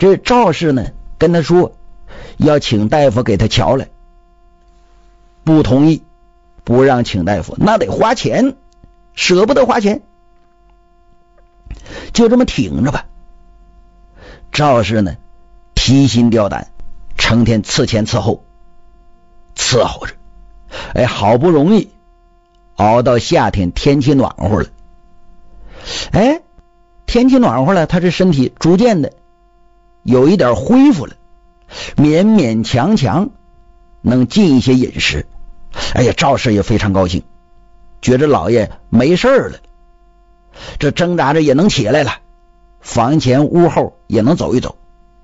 这赵氏呢跟他说要请大夫给他瞧来，不同意，不让请大夫，那得花钱，舍不得花钱，就这么挺着吧。赵氏呢提心吊胆，成天伺前伺后伺候着，好不容易熬到夏天，天气暖和了，天气暖和了，他这身体逐渐的有一点恢复了，勉勉强强能进一些饮食。赵氏也非常高兴，觉着老爷没事了，这挣扎着也能起来了，房前屋后也能走一走。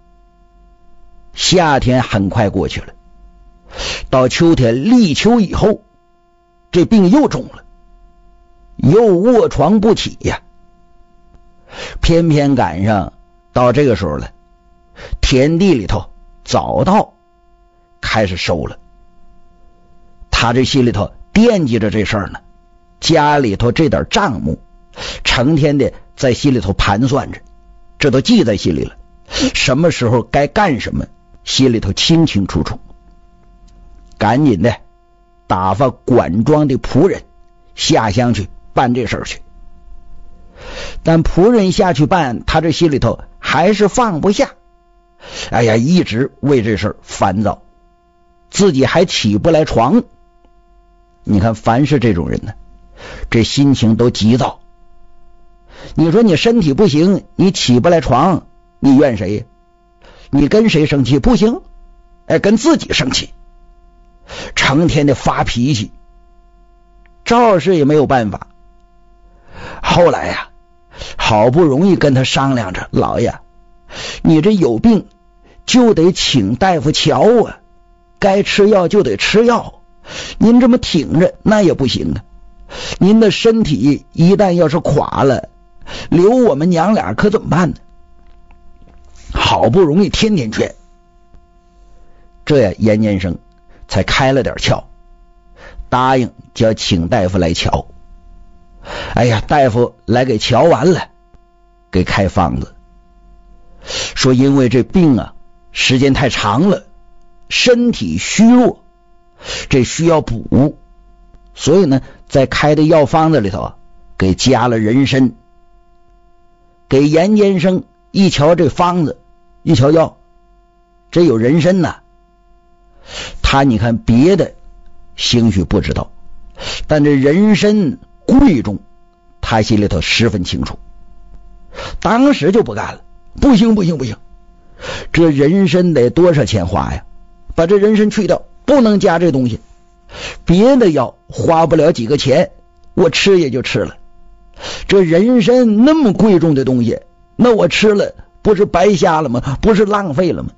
夏天很快过去了，到秋天立秋以后，这病又重了，又卧床不起呀。偏偏赶上到这个时候了，田地里头早稻开始收了，他这心里头惦记着这事儿呢，家里头这点账目成天的在心里头盘算着，这都记在心里了，什么时候该干什么心里头清清楚楚，赶紧的打发管庄的仆人下乡去办这事儿去。但仆人下去办，他这心里头还是放不下，一直为这事儿烦躁，自己还起不来床。你看凡是这种人呢，这心情都急躁。你说你身体不行，你起不来床，你怨谁？你跟谁生气？不行，跟自己生气，成天的发脾气。赵氏也没有办法，后来呀，好不容易跟他商量着，老爷，你这有病就得请大夫瞧啊，该吃药就得吃药，您这么挺着那也不行啊，您的身体一旦要是垮了，留我们娘俩可怎么办呢？好不容易天天劝，这呀严先生才开了点窍，答应叫请大夫来瞧。大夫来给瞧完了，给开方子，说因为这病啊时间太长了，身体虚弱，这需要补，所以呢在开的药方子里头给加了人参。给严先生一瞧这方子，一瞧药，这有人参呐。他你看别的兴许不知道，但这人参贵重，他心里头十分清楚，当时就不干了，不行，这人参得多少钱花呀？把这人参去掉，不能加这东西，别的药花不了几个钱，我吃也就吃了，这人参那么贵重的东西，那我吃了不是白瞎了吗？不是浪费了吗？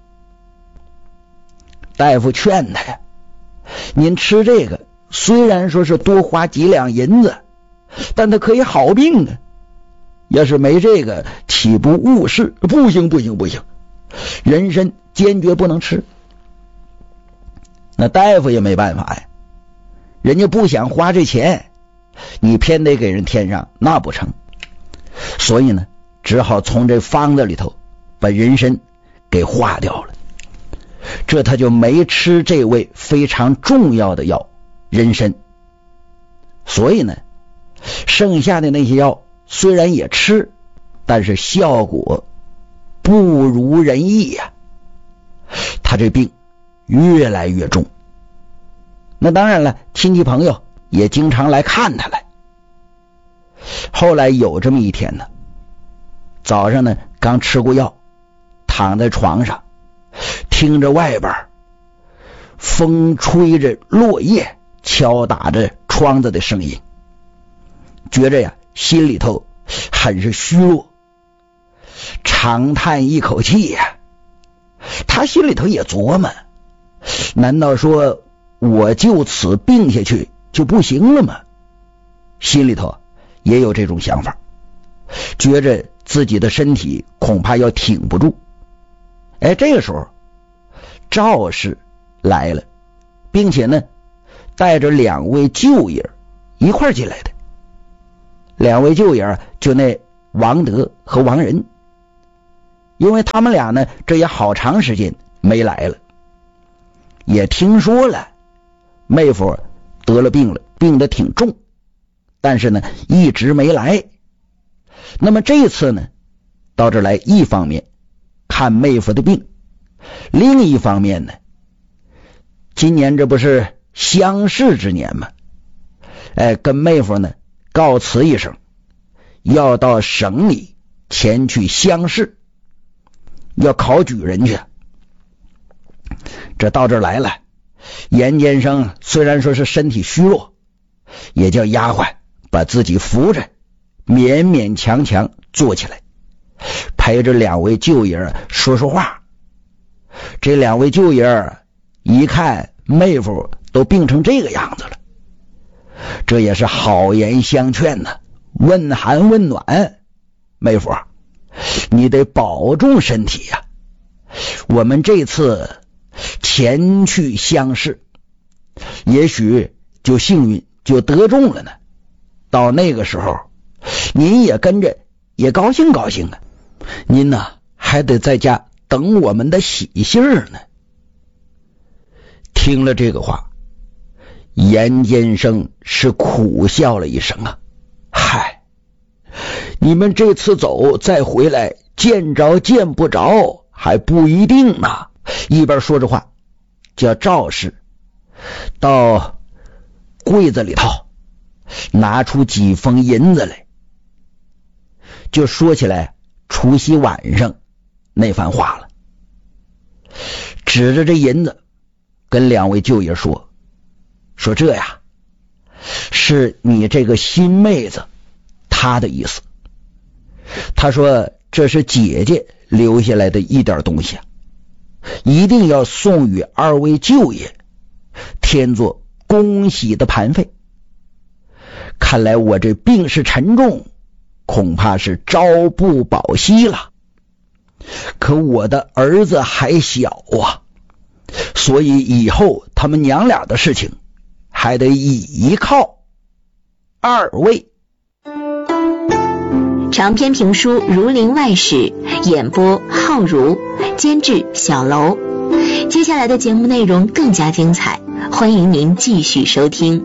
大夫劝他呀，您吃这个虽然说是多花几两银子，但它可以好病啊，要是没这个岂不误事？不行，人参坚决不能吃。那大夫也没办法呀，人家不想花这钱，你偏得给人添上，那不成。所以呢只好从这方子里头把人参给化掉了，这他就没吃这味非常重要的药人参。所以呢剩下的那些药虽然也吃，但是效果不如人意呀，他这病越来越重。那当然了，亲戚朋友也经常来看他来。后来有这么一天呢，早上呢刚吃过药，躺在床上，听着外边风吹着落叶敲打着窗子的声音，觉着呀心里头很是虚弱，长叹一口气呀。他心里头也琢磨，难道说我就此病下去就不行了吗？心里头也有这种想法，觉着自己的身体恐怕要挺不住。这个时候赵氏来了，并且呢带着两位舅爷一块进来的。两位舅爷就那王德和王仁。 因为他们俩呢，这也好长时间没来了，也听说了妹夫得了病了，病得挺重，但是呢一直没来。那么这次呢到这来，一方面看妹夫的病，另一方面呢，今年这不是乡试之年吗？跟妹夫呢告辞一声，要到省里前去乡试，要考举人去。这到这儿来了，严监生虽然说是身体虚弱，也叫丫鬟把自己扶着，勉勉强强坐起来，陪着两位舅爷说说话。这两位舅爷一看妹夫都病成这个样子了，这也是好言相劝呢，问寒问暖。妹夫，你得保重身体呀，我们这次前去乡试，也许就幸运就得中了呢，到那个时候您也跟着也高兴高兴啊，您呢还得在家等我们的喜信儿呢。听了这个话，严监生是苦笑了一声啊，嗨，你们这次走再回来，见着见不着还不一定呢。一边说着话，叫赵氏到柜子里头拿出几封银子来，就说起来除夕晚上那番话了，指着这银子跟两位舅爷说这呀是你这个新妹子她的意思，她说这是姐姐留下来的一点东西，一定要送与二位舅爷，添作恭喜的盘费。看来我这病势沉重，恐怕是朝不保夕了，可我的儿子还小啊，所以以后他们娘俩的事情还得依靠二位。 长篇评书《儒林外史》，演播浩如，监制小楼。接下来的节目内容更加精彩，欢迎您继续收听。